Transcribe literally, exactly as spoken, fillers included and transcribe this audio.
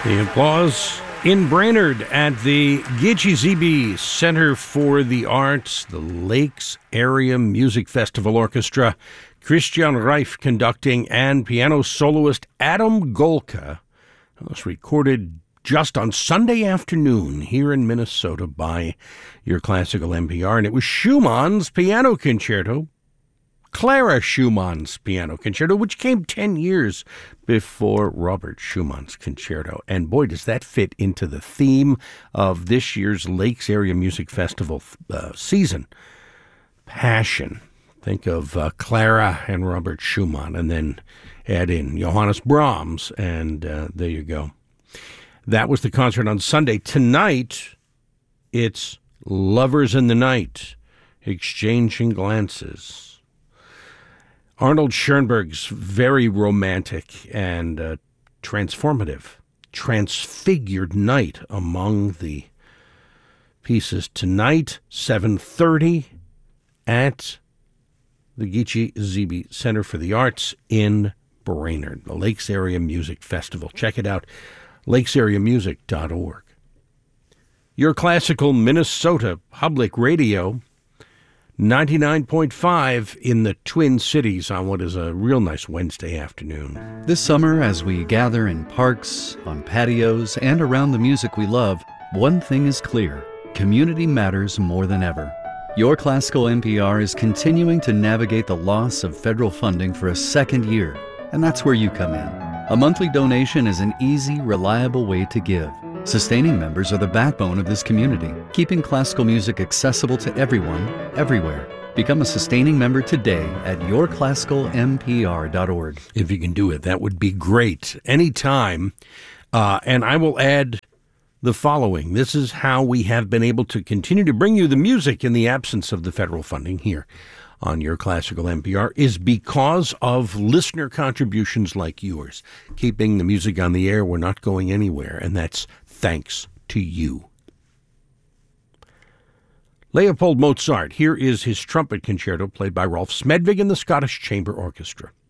The applause in Brainerd at the Gitche Zebe Center for the Arts, the Lakes Area Music Festival Orchestra, Christian Reif conducting, and piano soloist Adam Golka. It was recorded just on Sunday afternoon here in Minnesota by your classical N P R, and it was Schumann's Piano Concerto, Clara Schumann's Piano Concerto, which came ten years before Robert Schumann's Concerto. And boy, does that fit into the theme of this year's Lakes Area Music Festival uh, season. Passion. Think of uh, Clara and Robert Schumann, and then add in Johannes Brahms, and uh, there you go. That was the concert on Sunday. Tonight, it's Lovers in the Night, Exchanging Glances. Arnold Schoenberg's very romantic and uh, transformative, transfigured night among the pieces. Tonight, seven thirty at the Gitche Zebe Center for the Arts in Brainerd, the Lakes Area Music Festival. Check it out, lakes area music dot org. Your classical Minnesota Public Radio, ninety-nine point five in the Twin Cities on what is a real nice Wednesday afternoon. This summer, as we gather in parks, on patios, and around the music we love, one thing is clear: community matters more than ever. Your Classical N P R is continuing to navigate the loss of federal funding for a second year, and that's where you come in. A monthly donation is an easy, reliable way to give. Sustaining members are the backbone of this community, keeping classical music accessible to everyone, everywhere. Become a sustaining member today at your classical n p r dot org. If you can do it, that would be great. Anytime. Uh, and I will add the following. This is how we have been able to continue to bring you the music in the absence of the federal funding here on your classical N P R, is because of listener contributions like yours, keeping the music on the air. We're not going anywhere, and that's thanks to you. Leopold Mozart, here is his trumpet concerto played by Rolf Smedvig and the Scottish Chamber Orchestra.